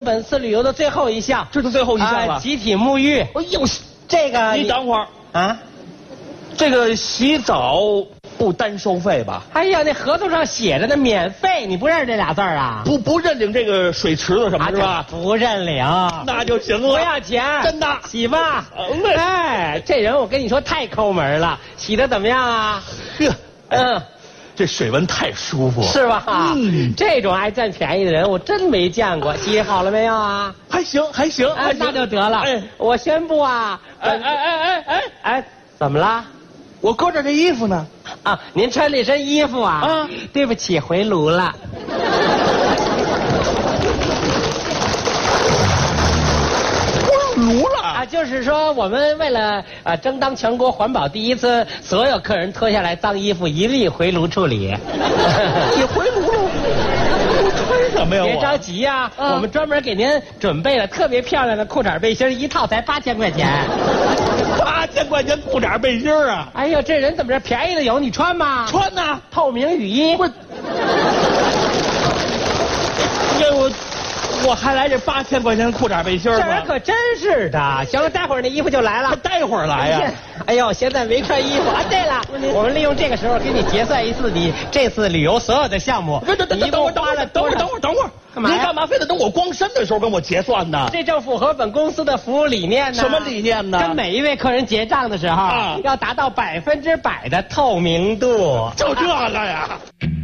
本次旅游的最后一项， 这是最后一项了。 集体沐浴。 哎呦， 这个你等会儿啊， 这个洗澡不单收费吧？ 哎呀，那合同上写着呢，免费，你不认识这俩字儿啊？ 不认领这个水池子什么是吧？ 不认领， 那就行了， 不要钱， 真的洗吧。 嘞哎，这人我跟你说太抠门了，洗的怎么样啊？ 呵，这水温太舒服， 是吧？这种爱占便宜的人我真没见过。洗好了没有啊？ 还行， 那就得了。 哎， 我宣布啊，哎，怎么了？ 我搁着这衣服呢。 啊，您穿这身衣服啊？ 啊， 对不起，回炉了。 炉了啊，就是说我们为了争当全国环保第一，所有客人脱下来脏衣服一律回炉处理。 你回炉了？我穿什么呀？ 别着急呀，我们专门给您准备了特别漂亮的裤衩背心，一套才8000块钱。 8000块钱裤衩背心啊！ 哎呦，这人怎么着便宜的有？你穿吗？ 穿呐， 透明雨衣。 我还来这8000块钱裤衩背心吗？ 这人可真是的。行了，待会儿那衣服就来了。 待会儿来呀？ 哎呦，现在没穿衣服啊！对了，我们利用这个时候给你结算一次你这次旅游所有的项目。 等会儿， 干嘛呀？ 你干嘛非得等我光身的时候跟我结算呢？ 这正符合本公司的服务理念呢。 什么理念呢？ 跟每一位客人结账的时候，要达到100%的透明度。 就这个呀。